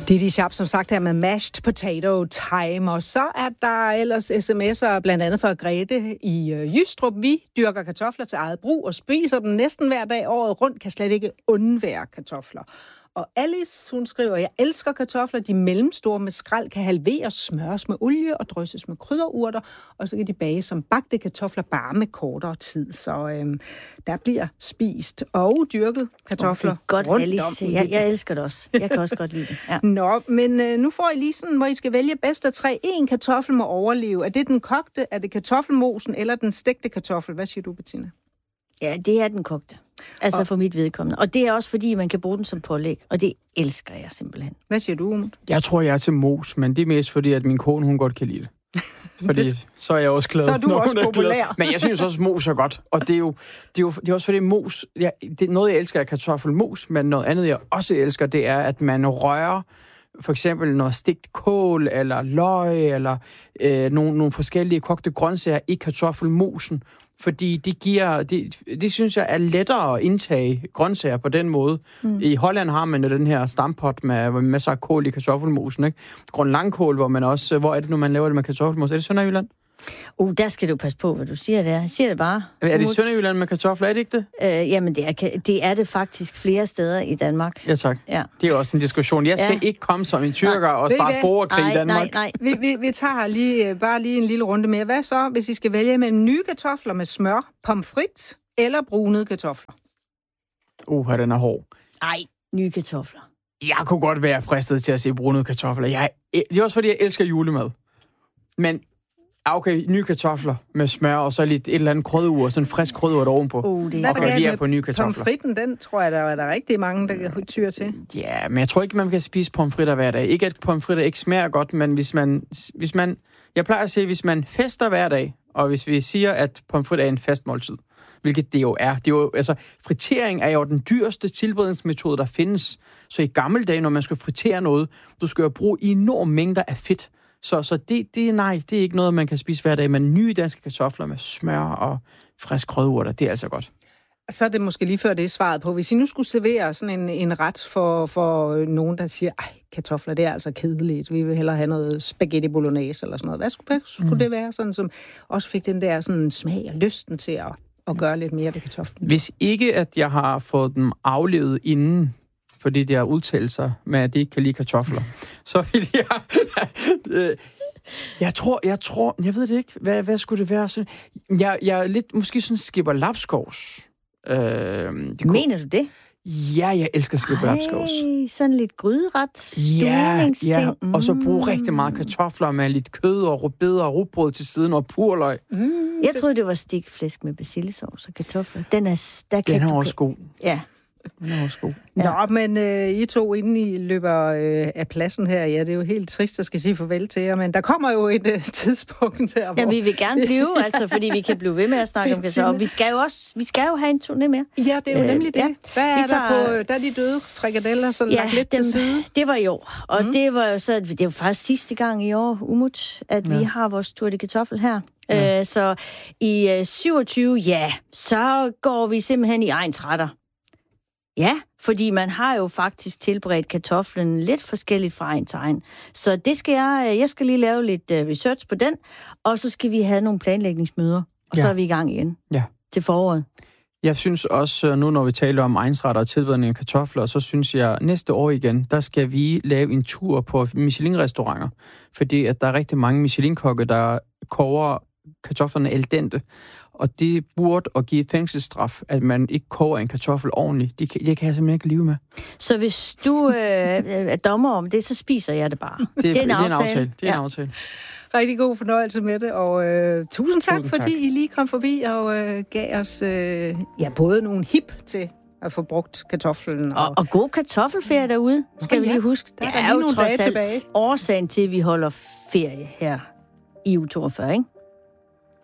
Didi Sharp, som sagt her med mashed potato time, og så er der ellers sms'er, blandt andet fra Grete i Jystrup. Vi dyrker kartofler til eget brug og spiser dem næsten hver dag året rundt, kan slet ikke undvære kartofler. Og Alice, hun skriver, jeg elsker kartofler, de mellemstore med skrald kan halveres, smøres med olie og drysses med krydderurter, og så kan de bage som bagte kartofler bare med kortere tid. Så der bliver spist og dyrket kartofler godt, rundt Alice. om. Jeg elsker det også. Jeg kan også godt lide det. Ja. Nå, men nu får I lige sådan, hvor I skal vælge bedst af tre. En kartoffel må overleve. Er det den kogte, er det kartoffelmosen eller den stegte kartoffel? Hvad siger du, Bettina? Ja, det er den kogte. Altså for mit vedkommende. Og det er også fordi, man kan bruge den som pålæg. Og det elsker jeg simpelthen. Hvad siger du, Umut? Jeg tror, jeg er til mos, men det er mest fordi, at min kone, hun godt kan lide det. Fordi så er jeg også glad. Så er du også populær. Men jeg synes også, mos er godt. Og det er også fordi mos... det er noget, jeg elsker, er kartoffelmos, men noget andet, jeg også elsker, det er, at man rører for eksempel noget stegt kål, eller løg, eller nogle forskellige kogte grøntsager i kartoffelmosen. Fordi det synes jeg er lettere at indtage grøntsager på den måde. I Holland har man jo den her stampot med masser af kål i kartoffelmosen, ikke? Grøn langkål, hvor man også... Hvor er det nu, man laver det med kartoffelmos? Er det Sønderjylland? Der skal du passe på, hvad du siger der. Jeg siger det bare. Er det Sønderjylland med kartofler? Er det ikke det? Jamen, det er det faktisk flere steder i Danmark. Ja, tak. Ja. Det er jo også en diskussion. Jeg skal ikke komme som en tyrker og starte borgerkrig i Danmark. Nej. Vi tager bare lige en lille runde mere. Hvad så, hvis I skal vælge mellem nye kartofler med smør, pomfrit eller brunede kartofler? Den er hård. Nej, nye kartofler. Jeg kunne godt være fristet til at se brunede kartofler. Det er også fordi, jeg elsker julemad. Men okay, nye kartofler med smør, og så lidt et eller andet krydderur, sådan en frisk krydderur ovenpå. Det er okay, vi er på nye kartofler. Pomfritten, den tror jeg, der er rigtig mange, der kan tyre til. Ja, men jeg tror ikke, man kan spise pomfritter hver dag. Ikke, at pomfritter ikke smager godt, men hvis man... Jeg plejer at sige, hvis man fester hver dag, og hvis vi siger, at pomfrit er en fastmåltid, hvilket det jo er. Det er jo, altså, fritering er jo den dyreste tilberedningsmetode, der findes. Så i gamle dage, når man skal fritere noget, du skal jo bruge enorme mængder af fedt. Så det er ikke noget, man kan spise hver dag, men nye danske kartofler med smør og frisk krydderurter, det er altså godt. Så er det måske lige før det er svaret på. Hvis I nu skulle servere sådan en ret for nogen, der siger, kartofler, det er altså kedeligt. Vi vil hellere have noget spaghetti bolognese eller sådan noget. Hvad skulle det være, sådan, som også fik den der sådan, smag og lysten til at gøre lidt mere ved kartoflen? Hvis ikke, at jeg har fået dem aflevet inden, fordi det har udtalt sig med, at de ikke kan lide kartofler, så vil jeg ved det ikke. Hvad skulle det være? Jeg er lidt, måske sådan skipper lapskovs. Mener du det? Ja, jeg elsker skipper lapskovs. Sådan lidt gryderet, stuvningsting. Ja, og så bruge rigtig meget kartofler med lidt kød og rødbeder og rugbrød til siden og purløg. Jeg troede, det var stikflæsk med persillesovs og kartofler. Den er også god. Ja. Den er også god. Ja. Nå, men I to, inden I løber af pladsen her, det er jo helt trist at skal sige farvel til jer, men der kommer jo et tidspunkt her, hvor... Ja, vi vil gerne blive, altså, fordi vi kan blive ved med at snakke om kartofler. Og vi skal jo have en turné mere. Ja, det er jo nemlig det. Ja. Hvad er der på... Der er de døde frikadeller, så lagt lidt til side. Det var i år, og det var jo så... Det er jo faktisk sidste gang i år, Umut, at vi har vores Tour de Kartoffel her. Ja. Så i 27, så går vi simpelthen i egnsretter. Ja, fordi man har jo faktisk tilberedt kartoflen lidt forskelligt fra egen til egen. Så det skal jeg skal lige lave lidt research på den, og så skal vi have nogle planlægningsmøder, og så er vi i gang igen til foråret. Jeg synes også, nu når vi taler om egnsretter og tilberedning af kartofler, så synes jeg, næste år igen, der skal vi lave en tur på Michelin-restauranter, fordi at der er rigtig mange Michelin-kokke, der koger kartoflerne al dente. Og det burde at give fængselsstraf, at man ikke koger en kartoffel ordentligt. Det kan jeg simpelthen ikke leve med. Så hvis du er dommer om det, så spiser jeg det bare. Det er en aftale. Det er en aftale. Rigtig god fornøjelse med det, og tusind tak, fordi I lige kom forbi og gav os både nogle hip til at få brugt kartoflen. Og god kartoffelferie derude, skal vi lige huske. Det er jo trods alt årsagen til, at vi holder ferie her i uge 42, ikke?